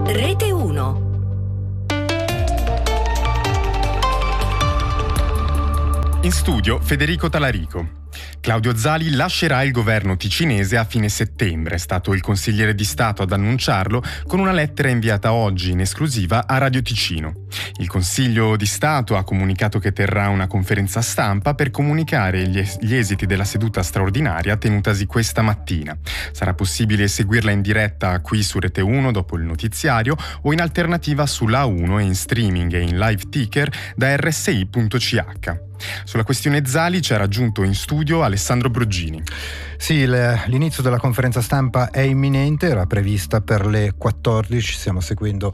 Rete 1. In studio Federico Talarico. Claudio Zali lascerà il governo ticinese a fine settembre. È stato il consigliere di Stato ad annunciarlo con una lettera inviata oggi in esclusiva a Radio Ticino. Il Consiglio di Stato ha comunicato che terrà una conferenza stampa per comunicare gli esiti della seduta straordinaria tenutasi questa mattina. Sarà possibile seguirla in diretta qui su Rete 1 dopo il notiziario o in alternativa sulla A1 e in streaming e in live ticker da rsi.ch. Sulla questione Zali ci ha raggiunto in studio Alessandro Broggini. Sì, l'inizio della conferenza stampa è imminente, era prevista per le 14, stiamo seguendo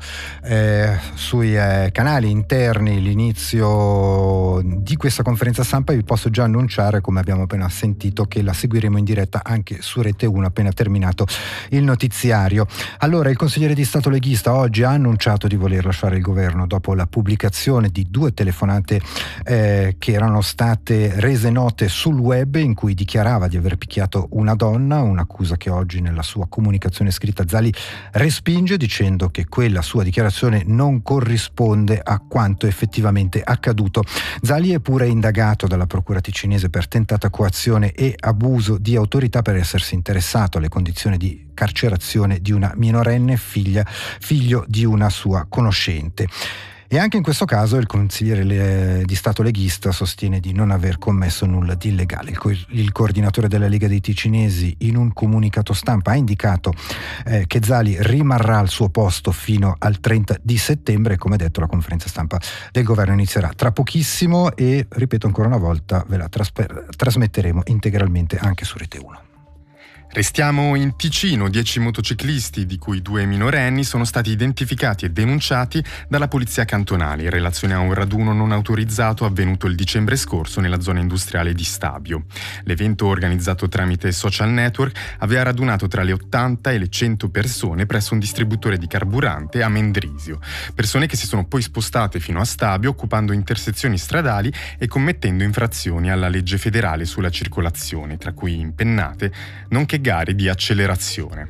sui canali interni l'inizio di questa conferenza stampa. Vi posso già annunciare, come abbiamo appena sentito, che la seguiremo in diretta anche su Rete 1 appena terminato il notiziario. Allora, il consigliere di Stato leghista oggi ha annunciato di voler lasciare il governo dopo la pubblicazione di 2 telefonate che erano state rese note sul web, in cui dichiarava di aver picchiato una donna, un'accusa che oggi nella sua comunicazione scritta Zali respinge, dicendo che quella sua dichiarazione non corrisponde a quanto effettivamente accaduto. Zali è pure indagato dalla procura ticinese per tentata coazione e abuso di autorità per essersi interessato alle condizioni di carcerazione di una minorenne figlio di una sua conoscente. E anche in questo caso il consigliere di Stato leghista sostiene di non aver commesso nulla di illegale. Il coordinatore della Lega dei Ticinesi in un comunicato stampa ha indicato che Zali rimarrà al suo posto fino al 30 di settembre e, come detto, la conferenza stampa del governo inizierà tra pochissimo e, ripeto ancora una volta, ve la trasmetteremo integralmente anche su Rete 1. Restiamo in Ticino. 10 motociclisti, di cui 2 minorenni, sono stati identificati e denunciati dalla polizia cantonale in relazione a un raduno non autorizzato avvenuto il dicembre scorso nella zona industriale di Stabio. L'evento, organizzato tramite social network, aveva radunato tra le 80 e le 100 persone presso un distributore di carburante a Mendrisio. Persone che si sono poi spostate fino a Stabio, occupando intersezioni stradali e commettendo infrazioni alla legge federale sulla circolazione, tra cui impennate, nonché gare di accelerazione.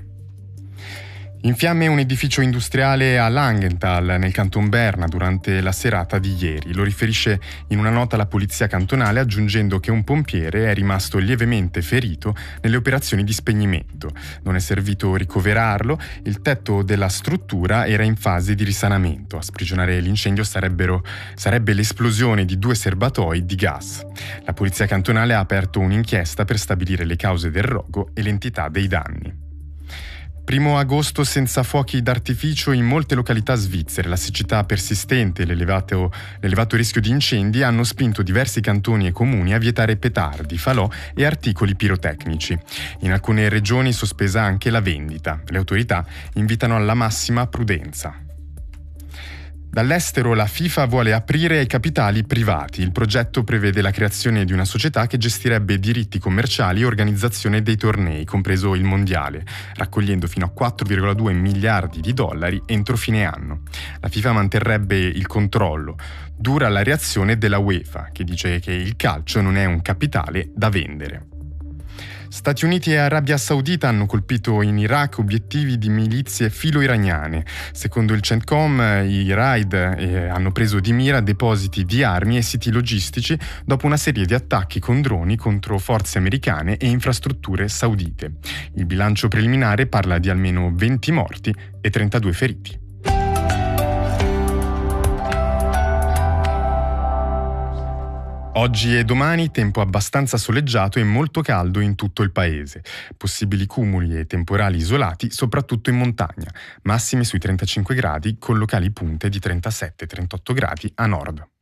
In fiamme un edificio industriale a Langenthal, nel canton Berna, durante la serata di ieri. Lo riferisce in una nota la polizia cantonale, aggiungendo che un pompiere è rimasto lievemente ferito nelle operazioni di spegnimento. Non è servito ricoverarlo, il tetto della struttura era in fase di risanamento. A sprigionare l'incendio sarebbe l'esplosione di 2 serbatoi di gas. La polizia cantonale ha aperto un'inchiesta per stabilire le cause del rogo e l'entità dei danni. 1 agosto senza fuochi d'artificio in molte località svizzere. La siccità persistente e l'elevato rischio di incendi hanno spinto diversi cantoni e comuni a vietare petardi, falò e articoli pirotecnici. In alcune regioni è sospesa anche la vendita. Le autorità invitano alla massima prudenza. Dall'estero la FIFA vuole aprire ai capitali privati. Il progetto prevede la creazione di una società che gestirebbe diritti commerciali e organizzazione dei tornei, compreso il mondiale, raccogliendo fino a 4,2 miliardi di dollari entro fine anno. La FIFA manterrebbe il controllo. Dura la reazione della UEFA, che dice che il calcio non è un capitale da vendere. Stati Uniti e Arabia Saudita hanno colpito in Iraq obiettivi di milizie filo-iraniane. Secondo il CENTCOM, i raid hanno preso di mira depositi di armi e siti logistici dopo una serie di attacchi con droni contro forze americane e infrastrutture saudite. Il bilancio preliminare parla di almeno 20 morti e 32 feriti. Oggi e domani tempo abbastanza soleggiato e molto caldo in tutto il paese. Possibili cumuli e temporali isolati soprattutto in montagna. Massime sui 35 gradi con locali punte di 37-38 gradi a nord.